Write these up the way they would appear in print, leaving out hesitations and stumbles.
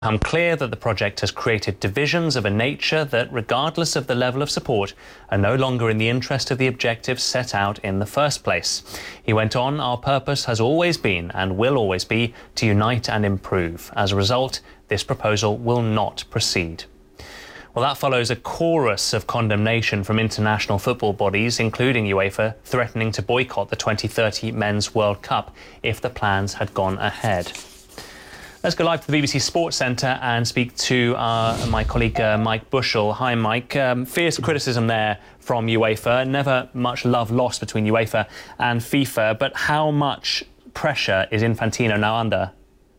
I'm clear that the project has created divisions of a nature that, regardless of the level of support, are no longer in the interest of the objectives set out in the first place. He went on, our purpose has always been and will always be to unite and improve. As a result, this proposal will not proceed. Well, that follows a chorus of condemnation from international football bodies, including UEFA, threatening to boycott the 2030 Men's World Cup if the plans had gone ahead. Let's go live to the BBC Sports Centre and speak to my colleague Mike Bushell. Hi, Mike. Fierce criticism there from UEFA. Never much love lost between UEFA and FIFA, but how much pressure is Infantino now under?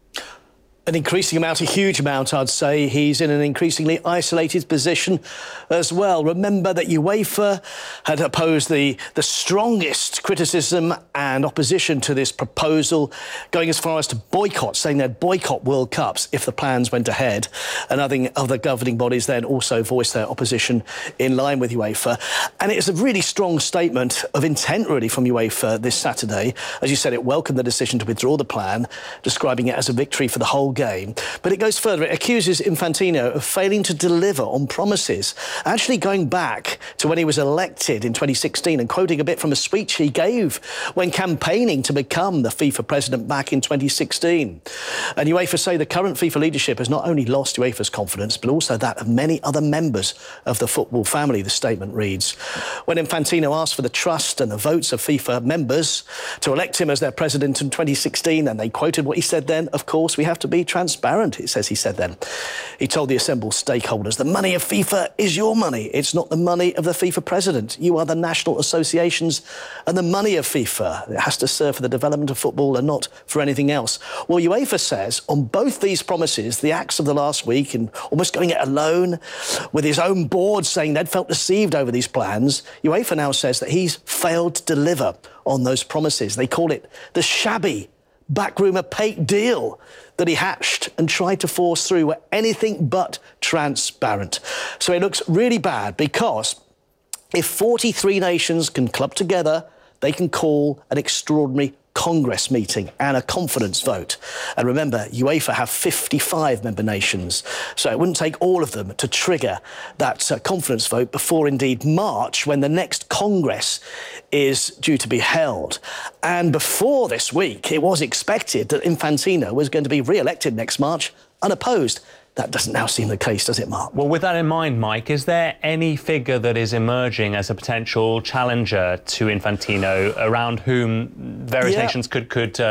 An increasing amount, a huge amount, I'd say. He's in an increasingly isolated position as well. Remember that UEFA had opposed the strongest criticism and opposition to this proposal, going as far as to boycott, saying they'd boycott World Cups if the plans went ahead. And other governing bodies then also voiced their opposition in line with UEFA. And it's a really strong statement of intent, really, from UEFA this Saturday. As you said, it welcomed the decision to withdraw the plan, describing it as a victory for the whole game. But it goes further. It accuses Infantino of failing to deliver on promises, actually going back to when he was elected in 2016 and quoting a bit from a speech he gave when campaigning to become the FIFA president back in 2016. And UEFA say the current FIFA leadership has not only lost UEFA's confidence, but also that of many other members of the football family, the statement reads. When Infantino asked for the trust and the votes of FIFA members to elect him as their president in 2016, and they quoted what he said then, of course, we have to be transparent, it says he said then. He told the assembled stakeholders, the money of FIFA is your money. It's not the money of the FIFA president. You are the national associations and the money of FIFA. It has to serve for the development of football and not for anything else. Well, UEFA says on both these promises, the acts of the last week and almost going it alone with his own board saying they'd felt deceived over these plans, UEFA now says that he's failed to deliver on those promises. They call it the shabby backroom opaque deal that he hatched and tried to force through were anything but transparent. So it looks really bad because if 43 nations can club together, they can call an extraordinary Congress meeting and a confidence vote. And remember, UEFA have 55 member nations, so it wouldn't take all of them to trigger that confidence vote before indeed March, when the next Congress is due to be held. And before this week, it was expected that Infantino was going to be re-elected next March unopposed. That doesn't now seem the case, does it, Mark? Well, with that in mind, Mike, is there any figure that is emerging as a potential challenger to Infantino around whom various nations could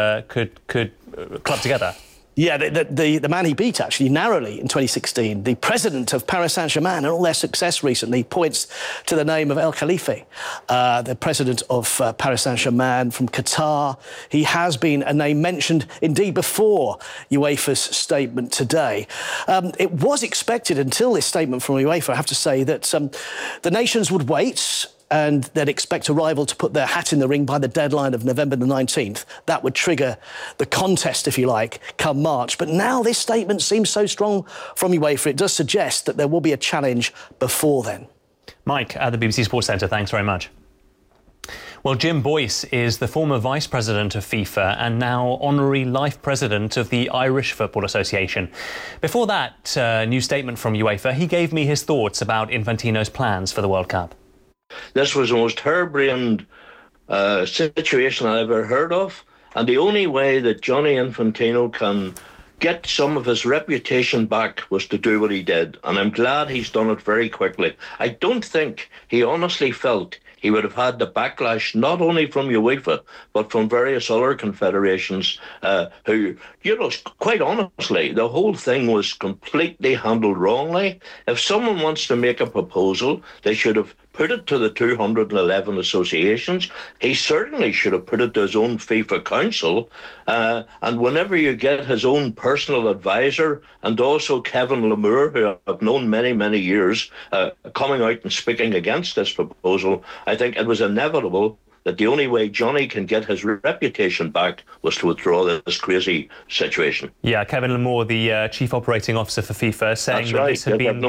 club together? Yeah, the man he beat, actually, narrowly in 2016, the president of Paris Saint-Germain, and all their success recently points to the name of El Khalifi, the president of Paris Saint-Germain from Qatar. He has been a name mentioned, indeed, before UEFA's statement today. It was expected until this statement from UEFA, I have to say, that the nations would wait and they'd expect a rival to put their hat in the ring by the deadline of November the 19th. That would trigger the contest, if you like, come March. But now this statement seems so strong from UEFA, it does suggest that there will be a challenge before then. Mike, at the BBC Sports Centre, thanks very much. Well, Jim Boyce is the former vice president of FIFA and now honorary life president of the Irish Football Association. Before that new statement from UEFA, he gave me his thoughts about Infantino's plans for the World Cup. This was the most harebrained situation I ever heard of. And the only way that Gianni Infantino can get some of his reputation back was to do what he did. And I'm glad he's done it very quickly. I don't think he honestly felt he would have had the backlash not only from UEFA, but from various other confederations who, quite honestly, the whole thing was completely handled wrongly. If someone wants to make a proposal, they should have put it to the 211 associations. He certainly should have put it to his own FIFA council. And whenever you get his own personal advisor and also Kevin Lamour, who I've known many, many years, coming out and speaking against this proposal, I think it was inevitable that the only way Johnny can get his reputation back was to withdraw this crazy situation. Yeah, Kevin Lamore, the Chief Operating Officer for FIFA, saying That's that right. this had been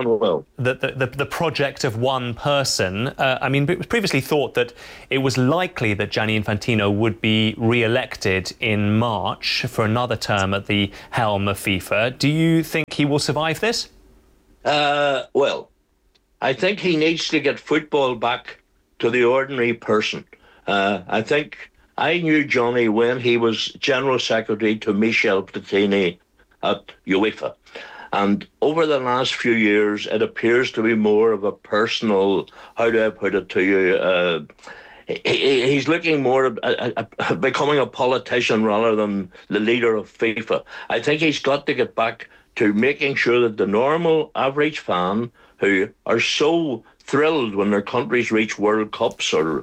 the project of one person. I mean, it was previously thought that it was likely that Gianni Infantino would be re-elected in March for another term at the helm of FIFA. Do you think he will survive this? Well, I think he needs to get football back to the ordinary person. I think I knew Johnny when he was General Secretary to Michel Platini at UEFA. And over the last few years, it appears to be more of a personal, how do I put it to you, he's looking more at becoming a politician rather than the leader of FIFA. I think he's got to get back to making sure that the normal average fan who are so thrilled when their countries reach World Cups or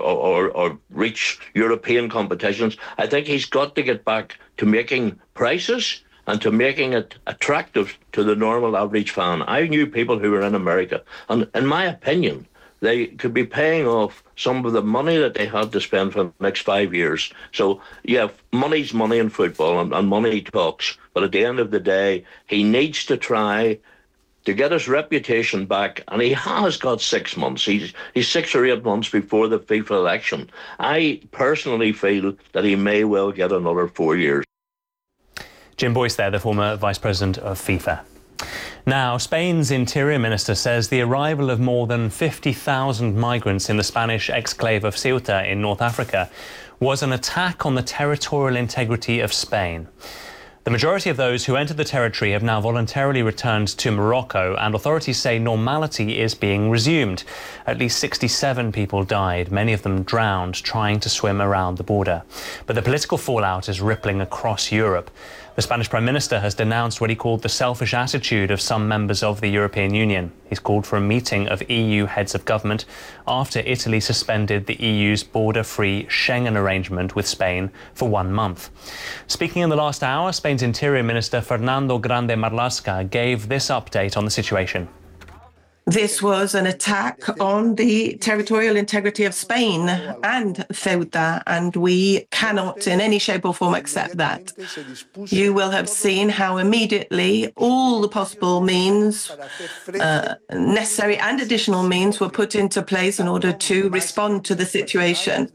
reach European competitions, I think he's got to get back to making prices and to making it attractive to the normal average fan. I knew people who were in America, and in my opinion, they could be paying off some of the money that they had to spend for the next 5 years. So, yeah, money's money in football, and money talks. But at the end of the day, he needs to try to get his reputation back, and he has got 6 months. He's 6 or 8 months before the FIFA election. I personally feel that he may well get another 4 years. Jim Boyce there, the former Vice President of FIFA. Now, Spain's Interior Minister says the arrival of more than 50,000 migrants in the Spanish exclave of Ceuta in North Africa was an attack on the territorial integrity of Spain. The majority of those who entered the territory have now voluntarily returned to Morocco, and authorities say normality is being resumed. At least 67 people died, many of them drowned trying to swim around the border. But the political fallout is rippling across Europe. The Spanish Prime Minister has denounced what he called the selfish attitude of some members of the European Union. He's called for a meeting of EU heads of government after Italy suspended the EU's border-free Schengen arrangement with Spain for 1 month. Speaking in the last hour, Spain's Interior Minister Fernando Grande Marlaska gave this update on the situation. This was an attack on the territorial integrity of Spain and Ceuta, and we cannot in any shape or form accept that. You will have seen how immediately all the possible means, necessary and additional means, were put into place in order to respond to the situation.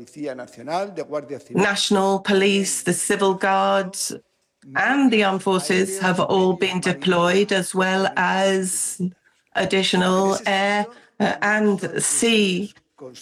National police, the civil guards, and the armed forces have all been deployed, as well as additional air and sea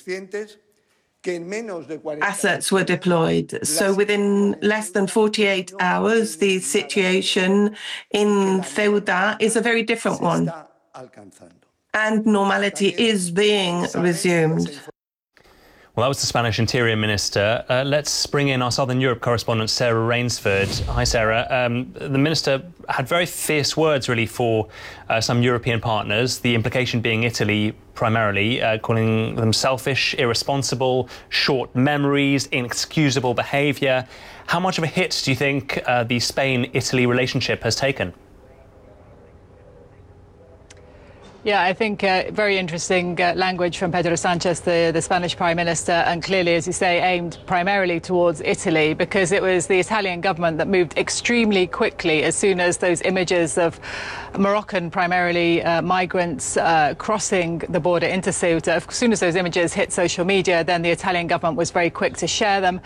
assets were deployed. So within less than 48 hours, the situation in Ceuta is a very different one, and normality is being resumed. Well, that was the Spanish Interior Minister. Let's bring in our Southern Europe correspondent, Sarah Rainsford. Hi, Sarah. The Minister had very fierce words, really, for some European partners, the implication being Italy primarily, calling them selfish, irresponsible, short memories, inexcusable behaviour. How much of a hit do you think the Spain-Italy relationship has taken? Yeah, I think very interesting language from Pedro Sanchez, the Spanish Prime Minister, and clearly, as you say, aimed primarily towards Italy, because it was the Italian government that moved extremely quickly as soon as those images of Moroccan, primarily migrants, crossing the border into Ceuta. As soon as those images hit social media, then the Italian government was very quick to share them.